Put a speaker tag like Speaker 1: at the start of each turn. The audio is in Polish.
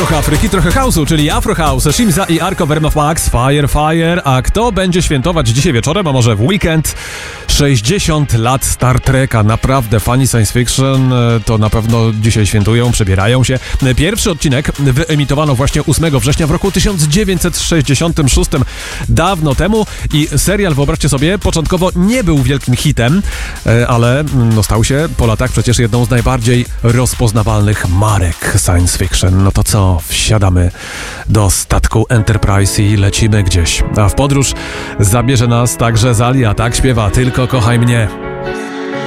Speaker 1: Trochę Afryki, trochę house'u, czyli Afro House, Shimza i Arco Vernoff Max, Fire, Fire. A kto będzie świętować dzisiaj wieczorem, a może w weekend? 60 lat Star Treka. Naprawdę fani science fiction to na pewno dzisiaj świętują, przebierają się. Pierwszy odcinek wyemitowano właśnie 8 września w roku 1966, dawno temu, i serial, wyobraźcie sobie, początkowo nie był wielkim hitem, ale stał się po latach przecież jedną z najbardziej rozpoznawalnych marek science fiction. No to co? Wsiadamy do statku Enterprise i lecimy gdzieś. A w podróż zabierze nas także Zalia, tak śpiewa Tylko kochaj mnie.